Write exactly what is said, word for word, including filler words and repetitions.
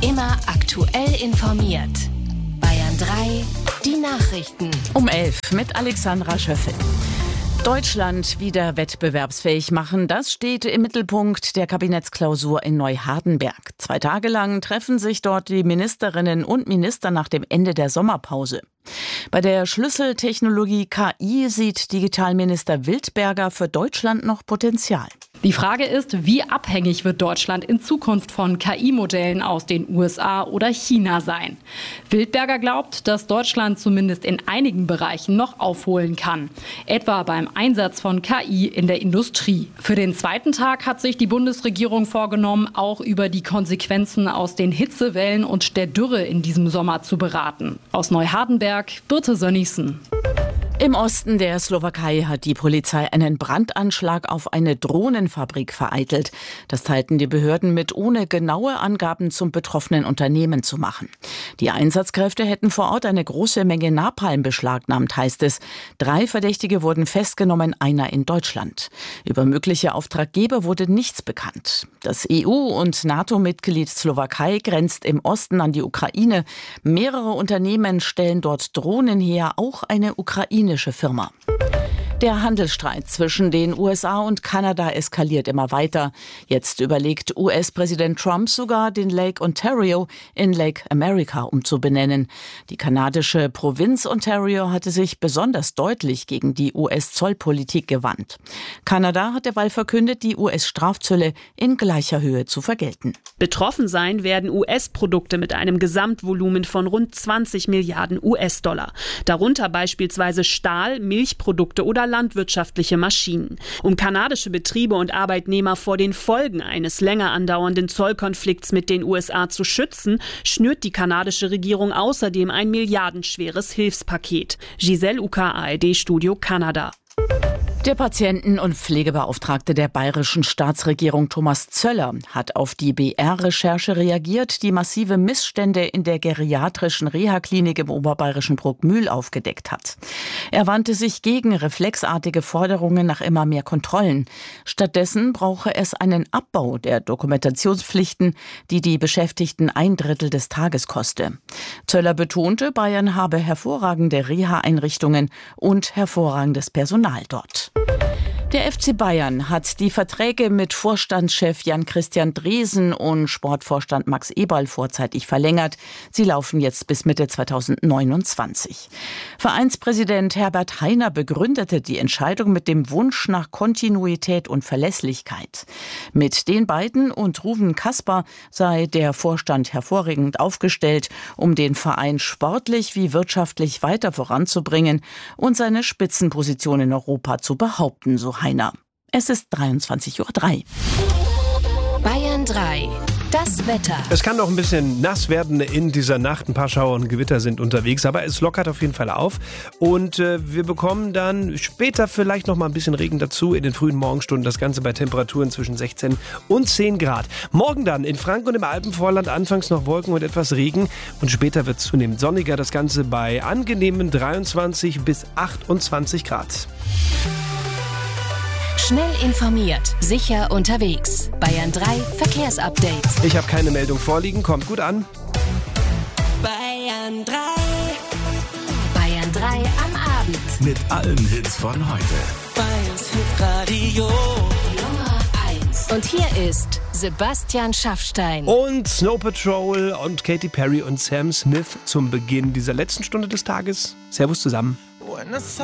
Immer aktuell informiert. Bayern drei, die Nachrichten. Um elf mit Alexandra Schöffel. Deutschland wieder wettbewerbsfähig machen, das steht im Mittelpunkt der Kabinettsklausur in Neuhardenberg. Zwei Tage lang treffen sich dort die Ministerinnen und Minister nach dem Ende der Sommerpause. Bei der Schlüsseltechnologie K I sieht Digitalminister Wildberger für Deutschland noch Potenzial. Die Frage ist, wie abhängig wird Deutschland in Zukunft von K I-Modellen aus den U S A oder China sein? Wildberger glaubt, dass Deutschland zumindest in einigen Bereichen noch aufholen kann. Etwa beim Einsatz von K I in der Industrie. Für den zweiten Tag hat sich die Bundesregierung vorgenommen, auch über die Konsequenzen aus den Hitzewellen und der Dürre in diesem Sommer zu beraten. Aus Neuhardenberg, Birte Sönnigsen. Im Osten der Slowakei hat die Polizei einen Brandanschlag auf eine Drohnenfabrik vereitelt. Das teilten die Behörden mit, ohne genaue Angaben zum betroffenen Unternehmen zu machen. Die Einsatzkräfte hätten vor Ort eine große Menge Napalm beschlagnahmt, heißt es. Drei Verdächtige wurden festgenommen, einer in Deutschland. Über mögliche Auftraggeber wurde nichts bekannt. Das E U- und NATO-Mitglied Slowakei grenzt im Osten an die Ukraine. Mehrere Unternehmen stellen dort Drohnen her, auch eine ukrainische Firma. Der Handelsstreit zwischen den U S A und Kanada eskaliert immer weiter. Jetzt überlegt U S-Präsident Trump sogar, den Lake Ontario in Lake America umzubenennen. Die kanadische Provinz Ontario hatte sich besonders deutlich gegen die U S-Zollpolitik gewandt. Kanada hat derweil verkündet, die U S-Strafzölle in gleicher Höhe zu vergelten. Betroffen sein werden U S-Produkte mit einem Gesamtvolumen von rund zwanzig Milliarden U S-Dollar. Darunter beispielsweise Stahl, Milchprodukte oder landwirtschaftliche Maschinen. Um kanadische Betriebe und Arbeitnehmer vor den Folgen eines länger andauernden Zollkonflikts mit den U S A zu schützen, schnürt die kanadische Regierung außerdem ein milliardenschweres Hilfspaket. Giselle Uka, A R D-Studio Kanada. Der Patienten- und Pflegebeauftragte der bayerischen Staatsregierung Thomas Zöller hat auf die B R-Recherche reagiert, die massive Missstände in der geriatrischen Reha-Klinik im oberbayerischen Bruckmühl aufgedeckt hat. Er wandte sich gegen reflexartige Forderungen nach immer mehr Kontrollen. Stattdessen brauche es einen Abbau der Dokumentationspflichten, die die Beschäftigten ein Drittel des Tages koste. Zöller betonte, Bayern habe hervorragende Reha-Einrichtungen und hervorragendes Personal dort. Der F C Bayern hat die Verträge mit Vorstandschef Jan-Christian Dresen und Sportvorstand Max Eberl vorzeitig verlängert. Sie laufen jetzt bis Mitte zweitausendneunundzwanzig. Vereinspräsident Herbert Hainer begründete die Entscheidung mit dem Wunsch nach Kontinuität und Verlässlichkeit. Mit den beiden und Ruven Kasper sei der Vorstand hervorragend aufgestellt, um den Verein sportlich wie wirtschaftlich weiter voranzubringen und seine Spitzenposition in Europa zu behaupten, so Heiner. Es ist dreiundzwanzig Uhr drei. Bayern drei, das Wetter. Es kann noch ein bisschen nass werden in dieser Nacht. Ein paar Schauer und Gewitter sind unterwegs, aber es lockert auf jeden Fall auf. Und äh, wir bekommen dann später vielleicht noch mal ein bisschen Regen dazu in den frühen Morgenstunden. Das Ganze bei Temperaturen zwischen sechzehn und zehn Grad. Morgen dann in Franken und im Alpenvorland anfangs noch Wolken und etwas Regen. Und später wird es zunehmend sonniger. Das Ganze bei angenehmen dreiundzwanzig bis achtundzwanzig Grad. Schnell informiert, sicher unterwegs. Bayern drei Verkehrsupdate. Ich habe keine Meldung vorliegen, kommt gut an. Bayern drei. Bayern drei am Abend. Mit allen Hits von heute. Bayerns Hitradio Nummer eins. Und hier ist Sebastian Schaffstein. Und Snow Patrol und Katy Perry und Sam Smith zum Beginn dieser letzten Stunde des Tages. Servus zusammen.